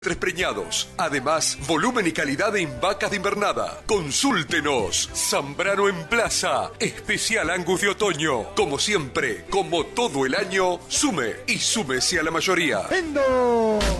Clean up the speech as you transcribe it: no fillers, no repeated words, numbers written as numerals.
Tres preñados. Además, volumen y calidad en vacas de invernada. Consúltenos. Zambrano en Plaza. Especial Angus de otoño. Como siempre, como todo el año, sume y súmese a la mayoría. ¡Vendo!